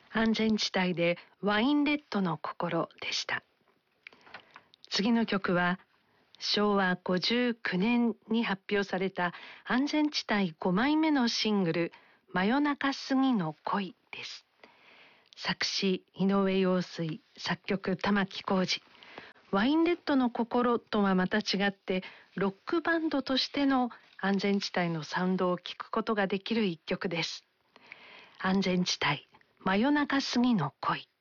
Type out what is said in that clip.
安全地帯でワインレッドの心でした。次の曲は昭和59年に発表された安全地帯5枚目のシングル真夜中過ぎの恋です。作詞井上陽水、作曲玉置浩二。ワインレッドの心とはまた違ってロックバンドとしての安全地帯のサウンドを聴くことができる一曲です。安全地帯真夜中過ぎの恋。